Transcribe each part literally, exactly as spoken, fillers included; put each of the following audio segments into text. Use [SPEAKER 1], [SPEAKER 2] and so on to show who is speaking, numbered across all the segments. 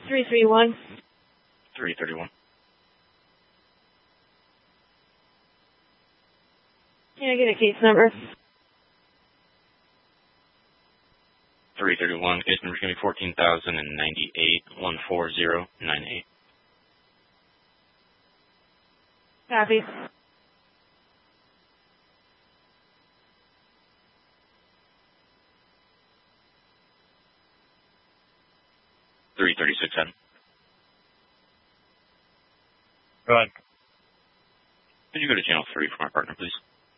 [SPEAKER 1] three three one.
[SPEAKER 2] three thirty-one.
[SPEAKER 1] Can I get a case number?
[SPEAKER 2] three thirty-one. Case number is going to be fourteen thousand ninety-eight, one four zero nine eight.
[SPEAKER 1] Copy.
[SPEAKER 2] three thirty-six ten.
[SPEAKER 3] Go ahead.
[SPEAKER 2] Could you go to channel three for my partner, please?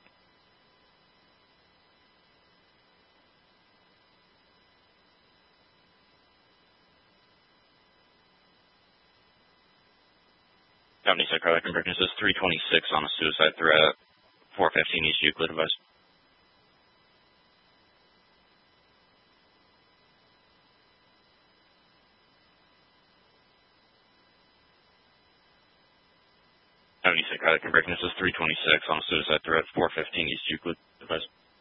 [SPEAKER 2] County Psychotic Emergency says three twenty-six on a suicide threat, four fifteen East Euclid advice. County Psychotic Emergency says three twenty-six on a suicide threat, four fifteen East Euclid advice.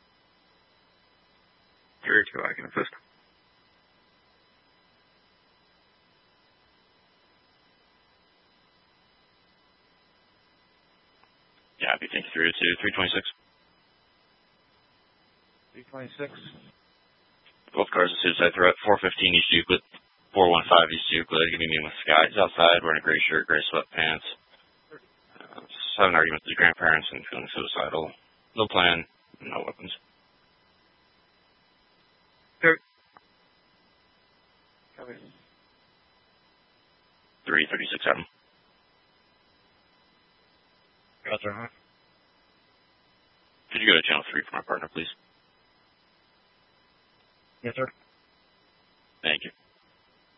[SPEAKER 4] Carrier two, I can assist.
[SPEAKER 2] Yeah, I'd be thinking through to three twenty-six.
[SPEAKER 3] three twenty-six.
[SPEAKER 2] Both cars a suicide threat, four fifteen East Euclid, four one five East Euclid. Giving me with Sky. He's outside, wearing a gray shirt, gray sweatpants. Uh, just having an argument with his grandparents and feeling suicidal. No plan, no weapons.
[SPEAKER 4] Sure.
[SPEAKER 2] three thirty-six seven.
[SPEAKER 3] Roger, huh?
[SPEAKER 2] Could you go to channel three for my partner, please?
[SPEAKER 3] Yes, sir.
[SPEAKER 2] Thank you.